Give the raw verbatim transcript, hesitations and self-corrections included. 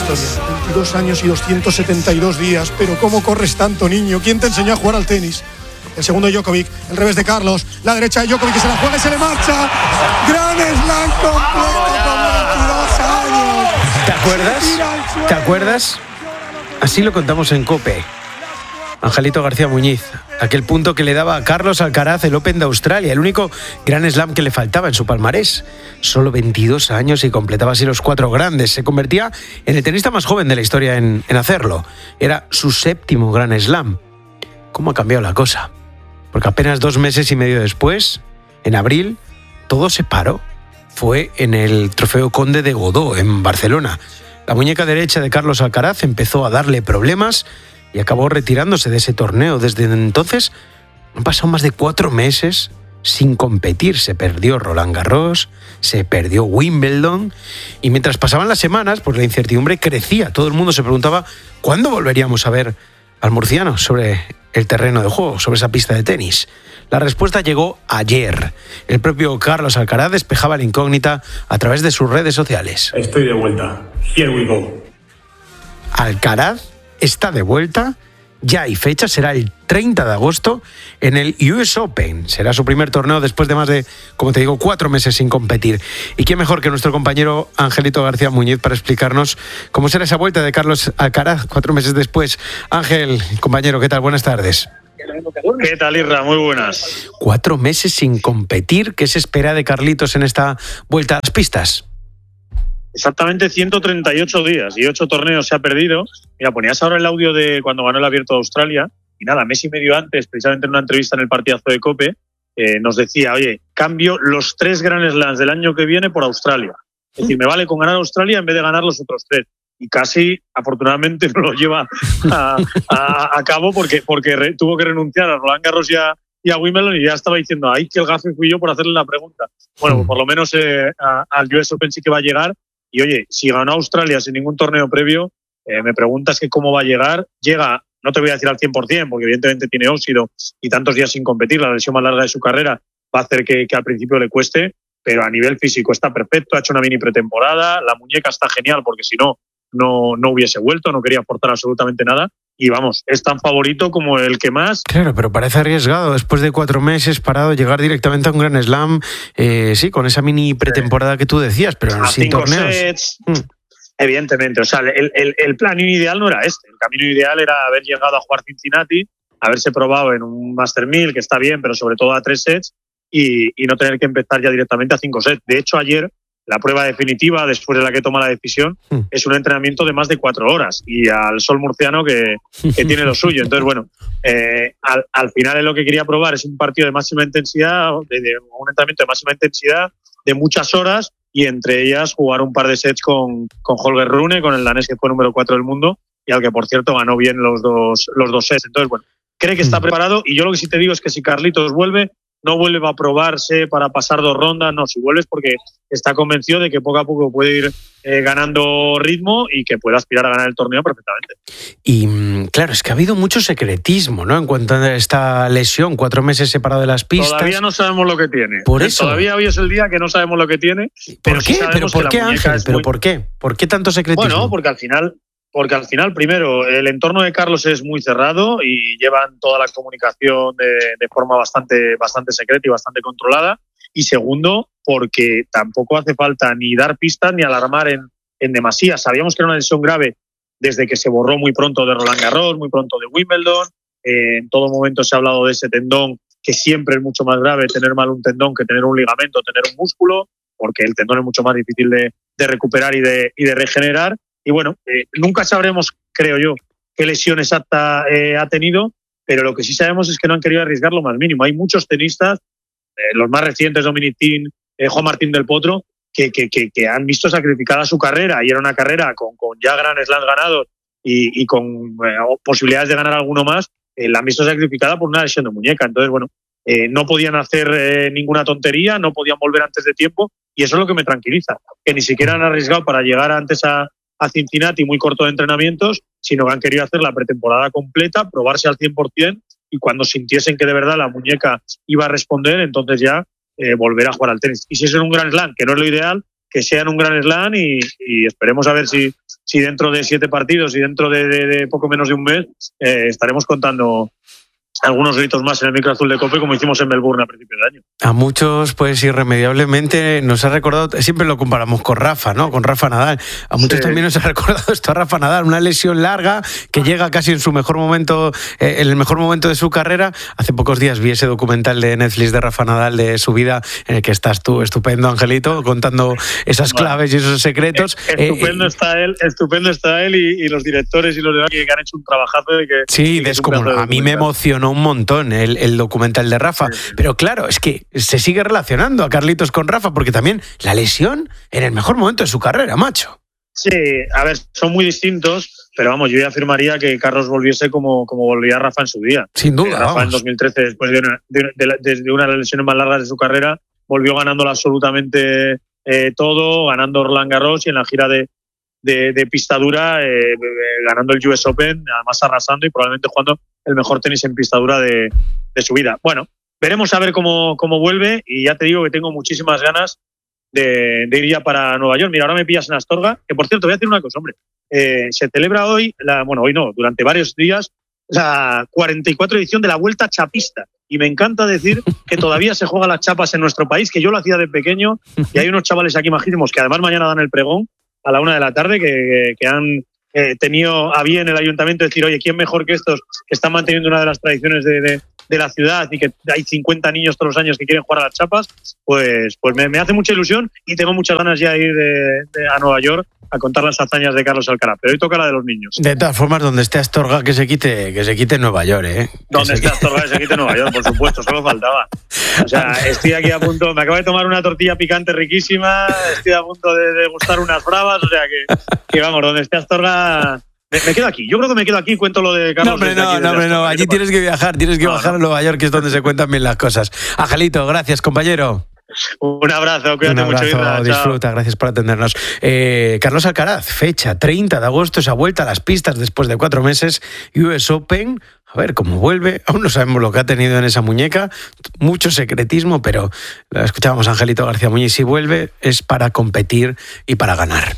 historia. veintidós años y doscientos setenta y dos días. Pero ¿cómo corres tanto, niño? ¿Quién te enseñó a jugar al tenis? El segundo de Djokovic, el revés de Carlos, la derecha de Djokovic que se la juega y se le marcha. Gran Slam completo con veintidós años. ¿Te acuerdas? ¿Te acuerdas? Así lo contamos en COPE. Angelito García Muñiz, aquel punto que le daba a Carlos Alcaraz el Open de Australia, el único Gran Slam que le faltaba en su palmarés. Solo veintidós años y completaba así los cuatro grandes. Se convertía en el tenista más joven de la historia en, en hacerlo. Era su séptimo Gran Slam. ¿Cómo ha cambiado la cosa? Porque apenas dos meses y medio después, en abril, todo se paró. Fue en el Trofeo Conde de Godó, en Barcelona. La muñeca derecha de Carlos Alcaraz empezó a darle problemas y acabó retirándose de ese torneo. Desde entonces han pasado más de cuatro meses sin competir. Se perdió Roland Garros, se perdió Wimbledon, y mientras pasaban las semanas, pues la incertidumbre crecía. Todo el mundo se preguntaba ¿cuándo volveríamos a ver al murciano sobre el terreno de juego, sobre esa pista de tenis? La respuesta llegó ayer. El propio Carlos Alcaraz despejaba la incógnita a través de sus redes sociales. Estoy de vuelta. Here we go. Alcaraz está de vuelta. Ya hay fecha, será el treinta de agosto en el U S Open. Será su primer torneo después de más de, como te digo, cuatro meses sin competir. Y qué mejor que nuestro compañero Angelito García Muñiz para explicarnos cómo será esa vuelta de Carlos Alcaraz cuatro meses después. Ángel, compañero, ¿qué tal? Buenas tardes. ¿Qué tal, Isra? Muy buenas. Cuatro meses sin competir. ¿Qué se espera de Carlitos en esta vuelta a las pistas? Exactamente ciento treinta y ocho días y ocho torneos se ha perdido. Mira, ponías ahora el audio de cuando ganó el Abierto de Australia y nada, mes y medio antes, precisamente en una entrevista en el partidazo de COPE, eh, nos decía, oye, cambio los tres Grand Slams del año que viene por Australia. Es decir, me vale con ganar Australia en vez de ganar los otros tres. Y casi, afortunadamente, no lo lleva a, a, a cabo porque, porque re, tuvo que renunciar a Roland Garros y a, y a Wimbledon, y ya estaba diciendo, ay, que el gafe fui yo por hacerle la pregunta. Bueno, pues por lo menos eh, a, al U S Open sí que va a llegar. Y oye, si ganó Australia sin ningún torneo previo, eh, me preguntas que cómo va a llegar. Llega, no te voy a decir al cien por ciento, porque evidentemente tiene óxido y tantos días sin competir, la lesión más larga de su carrera va a hacer que, que al principio le cueste, pero a nivel físico está perfecto, ha hecho una mini pretemporada, la muñeca está genial, porque si no, no, no hubiese vuelto, no quería aportar absolutamente nada. Y vamos, es tan favorito como el que más. Claro, pero parece arriesgado después de cuatro meses parado llegar directamente a un Gran Slam, eh, sí, con esa mini pretemporada que tú decías, pero a sin cinco torneos. Sets, mm. Evidentemente, o sea, el, el, el plan ideal no era este. El camino ideal era haber llegado a jugar Cincinnati, haberse probado en un Master mil, que está bien, pero sobre todo a tres sets, y, y no tener que empezar ya directamente a cinco sets. De hecho, ayer la prueba definitiva, después de la que toma la decisión, mm. es un entrenamiento de más de cuatro horas y al sol murciano que, que tiene lo suyo. Entonces, bueno, eh, al, al final es lo que quería probar, es un partido de máxima intensidad, de, de un entrenamiento de máxima intensidad, de muchas horas, y entre ellas jugar un par de sets con, con Holger Rune, con el danés que fue número cuatro del mundo y al que, por cierto, ganó bien los dos, los dos sets. Entonces, bueno, cree que está mm. preparado, y yo lo que sí te digo es que si Carlitos vuelve, no vuelve a probarse para pasar dos rondas, no, si vuelves porque está convencido de que poco a poco puede ir eh, ganando ritmo y que puede aspirar a ganar el torneo perfectamente. Y claro, es que ha habido mucho secretismo, ¿no? En cuanto a esta lesión, cuatro meses separado de las pistas. Todavía no sabemos lo que tiene. Por eso. Todavía hoy es el día que no sabemos lo que tiene. ¿Por qué? ¿Pero por qué, Ángel? ¿Pero por qué? ¿Por qué tanto secretismo? Bueno, porque al final... Porque al final, primero, el entorno de Carlos es muy cerrado y llevan toda la comunicación de, de forma bastante, bastante secreta y bastante controlada. Y segundo, porque tampoco hace falta ni dar pistas ni alarmar en, en demasía. Sabíamos que era una lesión grave desde que se borró muy pronto de Roland Garros, muy pronto de Wimbledon. Eh, en todo momento se ha hablado de ese tendón, que siempre es mucho más grave tener mal un tendón que tener un ligamento, tener un músculo, porque el tendón es mucho más difícil de, de recuperar y de, y de regenerar. Y bueno, eh, nunca sabremos, creo yo, qué lesión exacta eh, ha tenido, pero lo que sí sabemos es que no han querido arriesgar lo más mínimo. Hay muchos tenistas, eh, los más recientes, Dominic Thiem, eh, Juan Martín del Potro, que, que, que, que han visto sacrificada su carrera, y era una carrera con, con ya Grand Slams ganados y, y con eh, posibilidades de ganar alguno más, eh, la han visto sacrificada por una lesión de muñeca. Entonces, bueno, eh, no podían hacer eh, ninguna tontería, no podían volver antes de tiempo, y eso es lo que me tranquiliza, que ni siquiera han arriesgado para llegar antes a a Cincinnati muy corto de entrenamientos, sino que han querido hacer la pretemporada completa, probarse al cien por ciento, y cuando sintiesen que de verdad la muñeca iba a responder, entonces ya eh, volver a jugar al tenis. Y si es en un Grand Slam, que no es lo ideal, que sea en un Grand Slam, y, y esperemos a ver si, si dentro de siete partidos y dentro de, de, de poco menos de un mes eh, estaremos contando algunos gritos más en el micro azul de COPE, como hicimos en Melbourne a principios de año. A muchos, pues irremediablemente nos ha recordado, siempre lo comparamos con Rafa, ¿no? Con Rafa Nadal. A muchos sí. también nos ha recordado esto a Rafa Nadal, una lesión larga que llega casi en su mejor momento, eh, en el mejor momento de su carrera. Hace pocos días vi ese documental de Netflix de Rafa Nadal, de su vida, en el que estás tú, estupendo, Angelito, contando esas claves y esos secretos. Estupendo eh, está él, estupendo está él y, y los directores y los demás que han hecho un trabajazo. Y que, sí, y que descomunal. A mí me emocionó un montón el, el documental de Rafa, sí, sí. Pero claro, es que se sigue relacionando a Carlitos con Rafa, porque también la lesión en el mejor momento de su carrera, macho. Sí, a ver, son muy distintos, pero vamos, yo ya afirmaría que Carlos volviese como, como volvía Rafa en su día. Sin duda, Rafa vamos. En dos mil trece, después de una de, de, de, de una de las lesiones más largas de su carrera, volvió ganándolo absolutamente eh, todo, ganando Roland Garros y en la gira de, de, de pista dura, eh, ganando el U S Open, además arrasando y probablemente jugando el mejor tenis en pista dura de, de su vida. Bueno, veremos a ver cómo, cómo vuelve y ya te digo que tengo muchísimas ganas de, de ir ya para Nueva York. Mira, ahora me pillas en Astorga, que por cierto, voy a decir una cosa, hombre. Eh, se celebra hoy, la, bueno, hoy no, durante varios días, la cuarenta y cuatro edición de la Vuelta Chapista. Y me encanta decir que todavía se juegan las chapas en nuestro país, que yo lo hacía de pequeño, y hay unos chavales aquí majísimos que además mañana dan el pregón a la una de la tarde, que, que han eh, tenido a bien el ayuntamiento decir, oye, ¿quién mejor que estos que están manteniendo una de las tradiciones de, de, de la ciudad y que hay cincuenta niños todos los años que quieren jugar a las chapas? Pues, pues me, me hace mucha ilusión y tengo muchas ganas ya de ir de, de, a Nueva York a contar las hazañas de Carlos Alcaraz, pero hoy toca la de los niños. De todas formas, donde esté Astorga, que se quite, que se quite Nueva York, ¿eh? Donde esté Astorga, que se quite Nueva York, por supuesto, solo faltaba. O sea, estoy aquí a punto, me acabo de tomar una tortilla picante riquísima, estoy a punto de degustar unas bravas, o sea que, que vamos, donde esté Astorga... Me, me quedo aquí, yo creo que me quedo aquí y cuento lo de Carlos. No, hombre, no, no, hombre, no, allí tienes que viajar, tienes que no, bajar no. a Nueva York, que es donde se cuentan bien las cosas. Angelito, gracias, compañero. Un abrazo, cuídate Un abrazo, mucho. Isla, disfruta, chao. Gracias por atendernos. Eh, Carlos Alcaraz, fecha treinta de agosto, esa vuelta a las pistas después de cuatro meses, U S Open. A ver cómo vuelve, aún no sabemos lo que ha tenido en esa muñeca, mucho secretismo, pero escuchábamos a Angelito García Muñiz, si vuelve es para competir y para ganar.